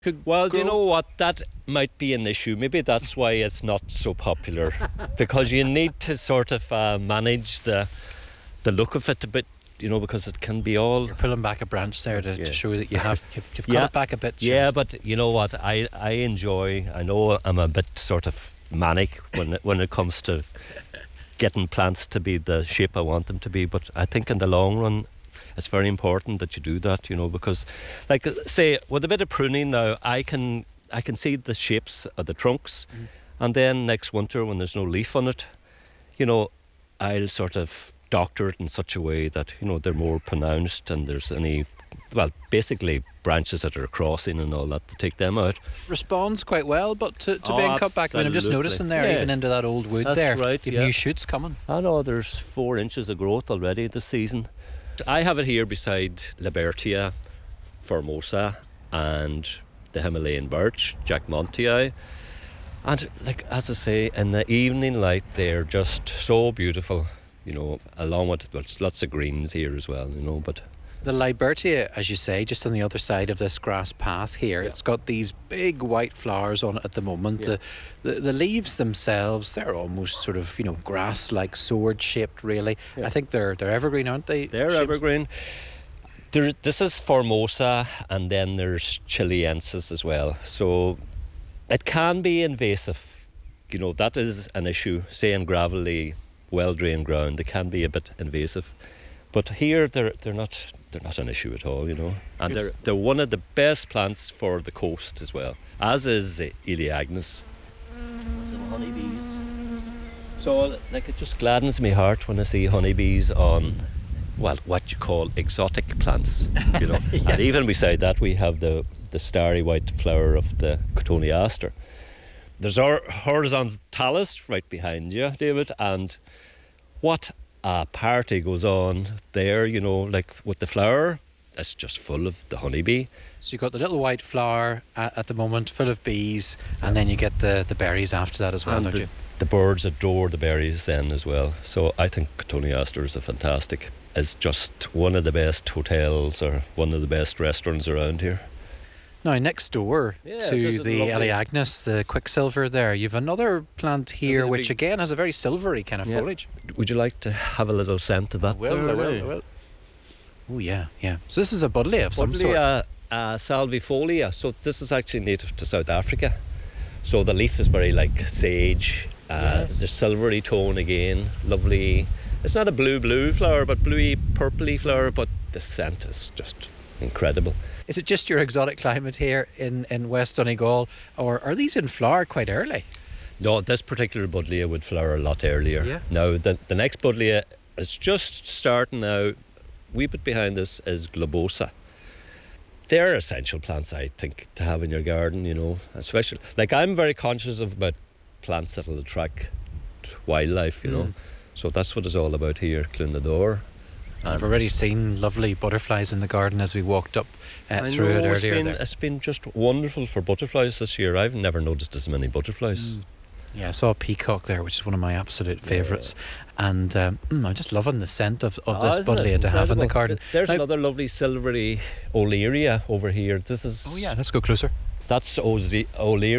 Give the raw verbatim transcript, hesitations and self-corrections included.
could Well, do grow? you know what? That might be an issue. Maybe that's why it's not so popular. Because you need to sort of uh, manage the the look of it a bit, you know, because it can be all... You're pulling back a branch there to, Yeah. to show that you have you've, you've cut Yeah. it back a bit. Yeah, James. but you know what? I, I enjoy... I know I'm a bit sort of manic when it, when it comes to getting plants to be the shape I want them to be, but I think in the long run it's very important that you do that, you know, because, like, say, with a bit of pruning now, I can I can see the shapes of the trunks, Mm. and then next winter when there's no leaf on it, you know, I'll sort of doctor it in such a way that, you know, they're more pronounced and there's any, well, basically branches that are crossing and all that, to take them out. Responds quite well, but to, to Oh, being cut back. I mean, I'm just absolutely. noticing there, Yeah. even into that old wood That's there. right, You've yeah. new shoots coming. I know there's four inches of growth already this season. I have it here beside Libertia, Formosa, and the Himalayan birch, Jack Montii. And, like, as I say, in the evening light, they're just so beautiful, you know, along with well, lots of greens here as well, you know, but... The Libertia, as you say, just on the other side of this grass path here, Yeah. it's got these big white flowers on it at the moment. Yeah. The, the the leaves themselves, they're almost sort of, you know, grass-like, sword-shaped, really. Yeah. I think they're they're evergreen, aren't they? They're Shapes? evergreen. There, this is Formosa, and then there's Chileensis as well. So it can be invasive. You know, that is an issue. Say in gravelly, well-drained ground, they can be a bit invasive. But here, they're they're not they're not an issue at all. You know, and It's- they're they're one of the best plants for the coast as well, as is the Elaeagnus. Some honeybees. So, like, it just gladdens my heart when I see honeybees on, well, what you call exotic plants, you know. Yeah. And even beside that, we have the, the starry white flower of the cotoneaster. There's our horizontalis right behind you, David, and what a party goes on there, you know, like with the flower. It's just full of the honeybee. So you've got the little white flower at, at the moment, full of bees, and then you get the, the berries after that as well, And don't the, you? the birds adore the berries then as well. So I think cotoneaster is a fantastic, is just one of the best hotels or one of the best restaurants around here. Now, next door Yeah, to this is the lovely. Elaeagnus, the quicksilver there, you've another plant here bit which big. again has a very silvery kind of Yeah. foliage. Would you like to have a little scent of that? I will, there, I will, Ray? I will. Oh, yeah, yeah. So this is a buddleia of some sort. Buddleia uh, salvifolia. So this is actually native to South Africa. So the leaf is very like sage. Uh, Yes. The silvery tone again, lovely. It's not a blue blue flower, but bluey purpley flower. But the scent is just incredible. Is it just your exotic climate here in, in West Donegal, or are these in flower quite early? No, this particular buddleia would flower a lot earlier. Yeah. Now the the next buddleia is just starting now. Wee bit behind this is globosa. They're essential plants, I think, to have in your garden, you know, especially, like, I'm very conscious of about plants that will attract wildlife, you know, Mm. so that's what it's all about here, Clunador. I've already seen lovely butterflies in the garden as we walked up uh, I through it know, it's earlier been, there. it's been just wonderful for butterflies this year. I've never noticed as many butterflies. Mm. Yeah, I saw a peacock there, which is one of my absolute favourites. And um, mm, I'm just loving the scent of, of Oh, this isn't it buddleia to have in the incredible? garden. There's Now- another lovely silvery Olearia over here. This is... Oh yeah, let's go closer. That's Oze- Olearia.